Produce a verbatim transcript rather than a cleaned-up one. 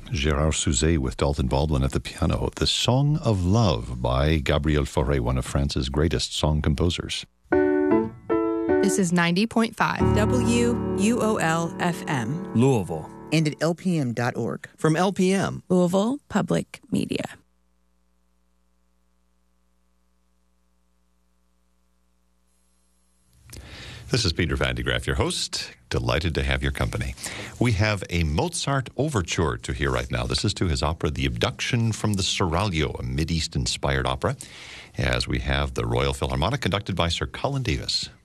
Gérard Souzet with Dalton Baldwin at the piano. The Song of Love by Gabriel Fauré, one of France's greatest song composers. This is ninety point five W U O L F M. Louisville. And at L P M dot org. From L P M. Louisville Public Media. This is Peter Van de Graaff, your host. Delighted to have your company. We have a Mozart overture to hear right now. This is to his opera, The Abduction from the Seraglio, a Mideast-inspired opera, as we have the Royal Philharmonic conducted by Sir Colin Davis.